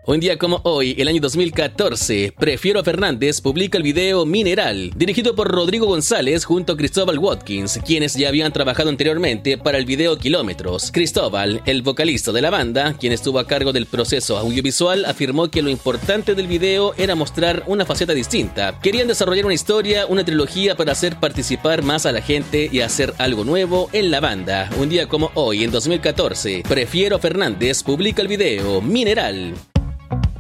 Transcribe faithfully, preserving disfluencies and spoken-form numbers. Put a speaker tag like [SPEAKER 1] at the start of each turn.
[SPEAKER 1] Un día como hoy, el año dos mil catorce, Prefiero Fernández publica el video Mineral, dirigido por Rodrigo González junto a Cristóbal Watkins, quienes ya habían trabajado anteriormente para el video Kilómetros. Cristóbal, el vocalista de la banda, quien estuvo a cargo del proceso audiovisual, afirmó que lo importante del video era mostrar una faceta distinta. Querían desarrollar una historia, una trilogía para hacer participar más a la gente y hacer algo nuevo en la banda. Un día como hoy, en dos mil catorce, Prefiero Fernández publica el video Mineral.